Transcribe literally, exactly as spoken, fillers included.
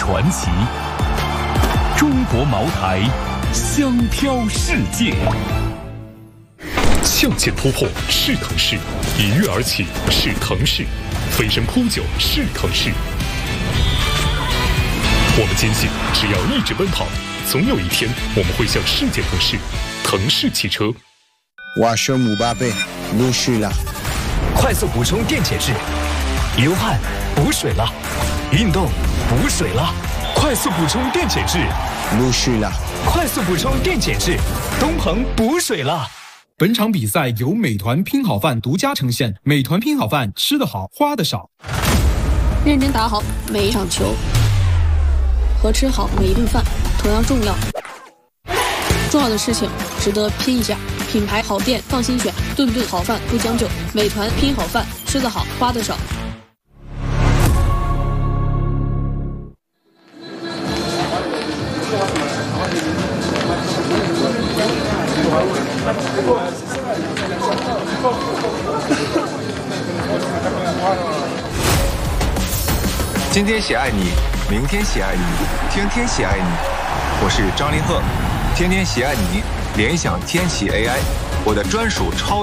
传奇。中国茅台，香飘世界。向前突破是腾势，一跃而起是腾势，飞身扑救是腾势。我们坚信，只要一直奔跑，总有一天我们会向世界腾势。腾势汽车。 我是姆巴佩，不是了。 快速补充电解质，流汗补水了，运动补水了，快速补充电解质， 不是了。 快速补充电解质，东鹏补水了。 本场比赛由美团拼好饭独家呈现，美团拼好饭，吃得好，花得少。 认真打好每一场球，和吃好每一顿饭同样重要。重要的事情值得拼一下，品牌好店放心选，顿顿好饭不将就。美团拼好饭，吃得好，花得少。 今天喜爱你，明天喜爱你，天天喜爱你。我是张凌赫，天天喜爱你，联想天启 A I， 我的专属超。